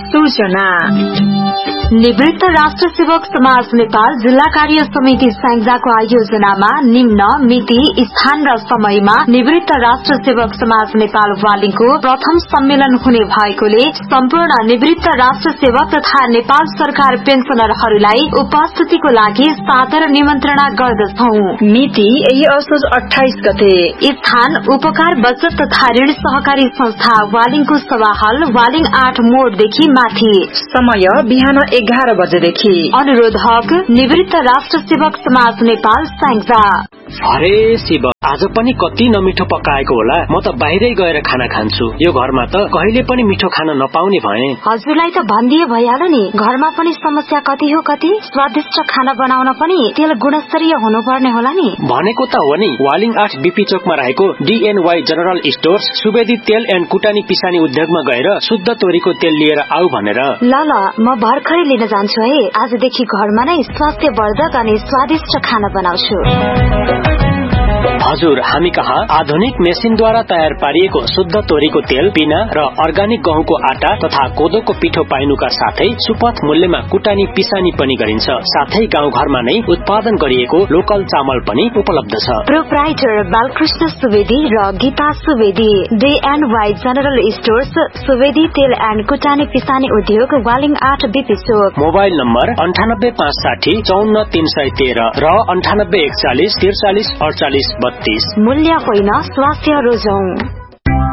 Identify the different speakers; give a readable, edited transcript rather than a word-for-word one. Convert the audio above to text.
Speaker 1: सूचना।
Speaker 2: निवृत्त राष्ट्र सेवक समाज नेपाल जिल्ला कार्य समिति स्याङ्जाको आयोजनामा निम्न मिति, स्थान र समयमा निवृत्त राष्ट्र सेवक समाज नेपाल वालिङको प्रथम सम्मेलन हुने भएकोले सम्पूर्ण निवृत्त राष्ट्र सेवक तथा नेपाल सरकार पेन्सनरहरूलाई उपस्थितिको लागि सादर निमन्त्रणा गर्दछौ।
Speaker 1: मिति यही असोज 28 गते।
Speaker 2: स्थान उपकार बचत तथा ऋण सहकारी संस्था वालिङको सभा हल, वालिङ 8 मोडदेखि माथि।
Speaker 1: समय बिहान 11 बजेदेखि।
Speaker 2: अनुरोधक निवृत्त राष्ट्र सेवक समाज नेपाल स्याङ्जा।
Speaker 3: अरे शिव, आज पनि कति नमिठो पकाएको होला। म त बाहिरै गएर खाना खान्छु। यो घरमा त कहिले पनि मिठो खाना नपाउने भए।
Speaker 2: हजुरलाई त भनिदिए भइहाल्यो नि। घरमा पनि समस्या कति हो कति। स्वादिष्ट खाना बनाउन पनि तेल गुणस्तरीय हुनुपर्ने होला नि।
Speaker 3: भनेको त हो नि। वालिङ 8 बीपी चोकमा रहेको DNY जनरल स्टोर्स सुवेदी तेल एन्ड कुटानी पिसानी उद्योगमा गएर शुद्ध तोरीको तेल लिएर आऊ भनेर।
Speaker 2: ल म भर्खरै लिन जान्छु है। आजदेखि घरमा नै स्वास्थ्यवर्धक अनि स्वादिष्ट खाना बनाउँछु।
Speaker 3: हजुर, हामी कहाँ आधुनिक मेसिनद्वारा तयार पारिएको शुद्ध तोरीको तेल, पिना र अर्गानिक गहुँको आटा तथा कोदोको पिठो पाइनुका साथै सुपथ मूल्यमा कुटानी पिसानी पनि गरिन्छ। साथै गाउँघरमा नै उत्पादन गरिएको लोकल चामल पनि उपलब्ध छ।
Speaker 2: प्रोप्राइटर बालकृष्ण सुवेदी र Gita Subedi, DNY general stores, Subedi तेल एन्ड कुटानी पिसानी उद्योग, वालिङ 8 बीपी चोक।
Speaker 3: मोबाइल नम्बर 9856 54313 र 9841 43 48 32।
Speaker 2: मूल्य होइन, स्वास्थ्य रोजौं।